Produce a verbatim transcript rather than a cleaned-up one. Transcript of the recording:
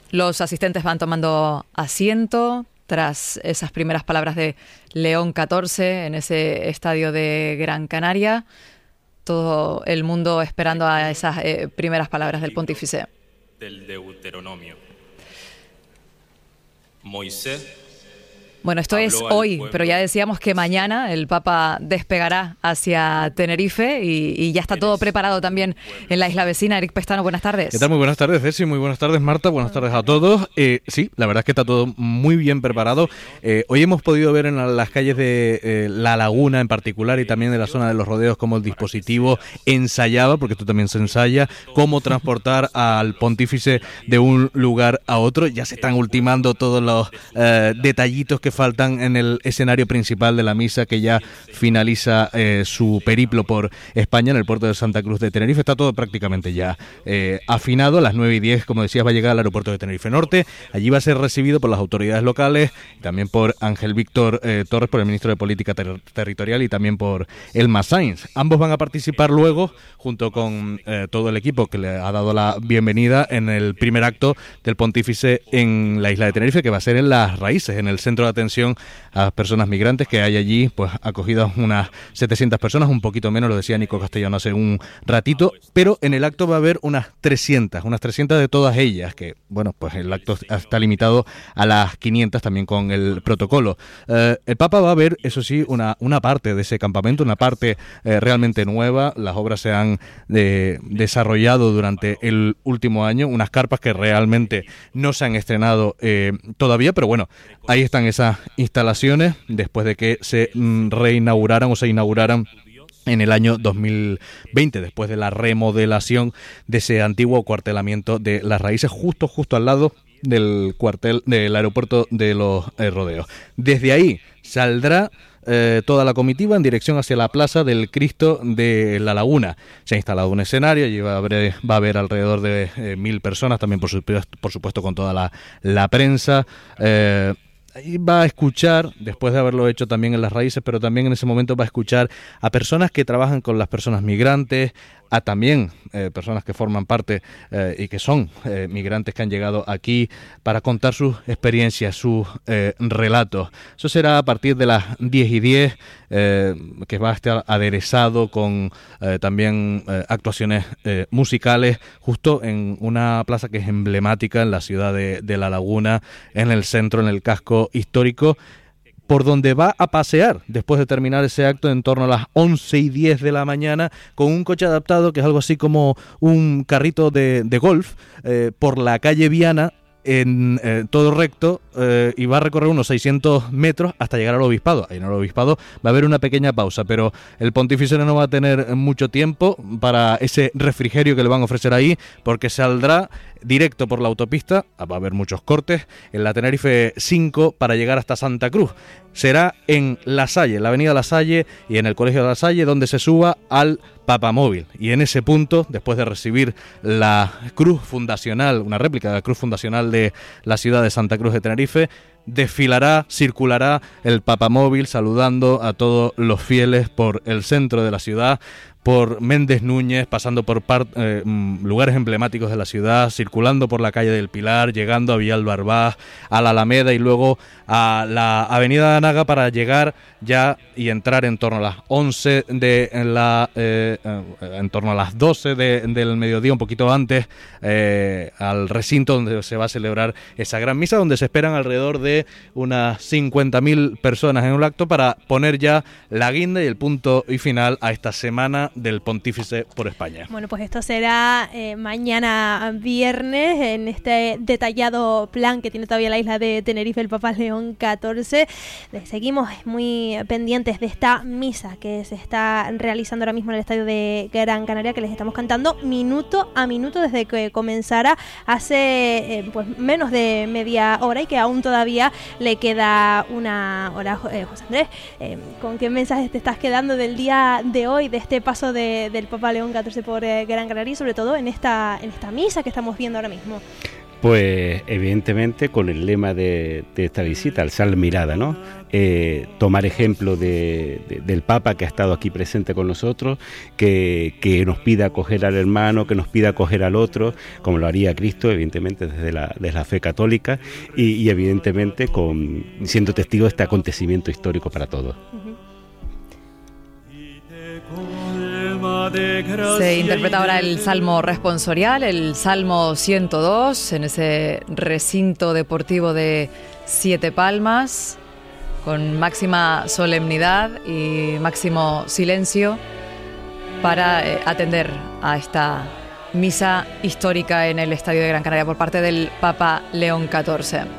Los asistentes van tomando asiento tras esas primeras palabras de León catorce en ese estadio de Gran Canaria. Todo el mundo esperando a esas eh, primeras palabras del pontífice. Del Deuteronomio. Moisés. Bueno, esto es hoy, pero ya decíamos que mañana el Papa despegará hacia Tenerife y, y ya está todo preparado también en la isla vecina. Eric Pestano, buenas tardes. ¿Qué tal? Muy buenas tardes, Ceci. Muy buenas tardes, Marta. Buenas tardes a todos. Eh, sí, la verdad es que está todo muy bien preparado. Eh, hoy hemos podido ver en las calles de eh, La Laguna en particular y también de la zona de los rodeos cómo el dispositivo ensayaba, porque esto también se ensaya, cómo transportar al pontífice de un lugar a otro. Ya se están ultimando todos los eh, detallitos que faltan en el escenario principal de la misa, que ya finaliza eh, su periplo por España en el puerto de Santa Cruz de Tenerife. Está todo prácticamente ya eh, afinado. A las nueve y diez, como decías, va a llegar al aeropuerto de Tenerife Norte. Allí va a ser recibido por las autoridades locales, también por Ángel Víctor eh, Torres, por el ministro de Política Ter- Territorial, y también por Elma Sainz. Ambos van a participar luego, junto con eh, todo el equipo que le ha dado la bienvenida, en el primer acto del pontífice en la isla de Tenerife, que va a ser en Las Raíces, en el centro de atención a las personas migrantes, que hay allí pues acogidas unas setecientas personas, un poquito menos, lo decía Nico Castellano hace un ratito, pero en el acto va a haber unas trescientas, unas trescientas de todas ellas, que bueno, pues el acto está limitado a las quinientas también con el protocolo. Eh, el Papa va a ver, eso sí, una, una parte de ese campamento, una parte eh, realmente nueva. Las obras se han eh, desarrollado durante el último año, unas carpas que realmente no se han estrenado eh, todavía, pero bueno, ahí están esas instalaciones después de que se mm, reinauguraran o se inauguraran en el año dos mil veinte, después de la remodelación de ese antiguo cuartelamiento de Las Raíces, justo justo al lado del cuartel del aeropuerto de los eh, Rodeos. Desde ahí saldrá Eh, toda la comitiva en dirección hacia la Plaza del Cristo de la Laguna. Se ha instalado un escenario, allí va a haber, va a haber alrededor de eh, mil personas, también por supuesto, por supuesto con toda la, la prensa. Eh, Ahí va a escuchar, después de haberlo hecho también en Las Raíces, pero también en ese momento va a escuchar a personas que trabajan con las personas migrantes, a también eh, personas que forman parte eh, y que son eh, migrantes que han llegado aquí para contar sus experiencias, sus eh, relatos. Eso será a partir de las diez y diez, eh, que va a estar aderezado con eh, también eh, actuaciones eh, musicales, justo en una plaza que es emblemática en la ciudad de, de La Laguna, en el centro, en el casco histórico, por donde va a pasear después de terminar ese acto en torno a las once y diez de la mañana con un coche adaptado que es algo así como un carrito de, de golf eh, por la calle Viana en eh, todo recto eh, y va a recorrer unos seiscientos metros hasta llegar al obispado. Ahí en el obispado va a haber una pequeña pausa, pero el pontífice no va a tener mucho tiempo para ese refrigerio que le van a ofrecer ahí, porque saldrá directo por la autopista, va a haber muchos cortes, en la Tenerife cinco para llegar hasta Santa Cruz. Será en La Salle, la avenida La Salle y en el colegio de La Salle, donde se suba al Papamóvil. Y en ese punto, después de recibir la cruz fundacional, una réplica de la cruz fundacional de la ciudad de Santa Cruz de Tenerife, desfilará, circulará el Papamóvil saludando a todos los fieles por el centro de la ciudad, por Méndez Núñez, pasando por par, eh, lugares emblemáticos de la ciudad, circulando por la calle del Pilar, llegando a Villalba, a la Alameda y luego a la avenida Anaga para llegar ya y entrar en torno a las once de la eh, en torno a las doce de, del mediodía, un poquito antes, eh, al recinto donde se va a celebrar esa gran misa, donde se esperan alrededor de unas cincuenta mil personas en un acto para poner ya la guinda y el punto y final a esta semana del Pontífice por España. Bueno, pues esto será eh, mañana viernes en este detallado plan que tiene todavía la isla de Tenerife el Papa León catorce. Seguimos muy pendientes de esta misa que se está realizando ahora mismo en el estadio de Gran Canaria, que les estamos cantando minuto a minuto desde que comenzara hace eh, pues menos de media hora y que aún todavía le queda una hora. eh, José Andrés, eh, ¿con qué mensajes te estás quedando del día de hoy, de este paso de, del Papa León catorce por eh, Gran Canaria y sobre todo en esta, en esta misa que estamos viendo ahora mismo? Pues evidentemente con el lema de, de esta visita, alzar la mirada, ¿no? Eh, tomar ejemplo de, de, del Papa que ha estado aquí presente con nosotros, que, que nos pida acoger al hermano, que nos pida acoger al otro, como lo haría Cristo, evidentemente desde la, desde la fe católica, y, y evidentemente con, siendo testigo de este acontecimiento histórico para todos. Uh-huh. Se interpreta ahora el Salmo responsorial, el Salmo ciento dos, en ese recinto deportivo de Siete Palmas, con máxima solemnidad y máximo silencio para eh, atender a esta misa histórica en el Estadio de Gran Canaria por parte del Papa León catorce.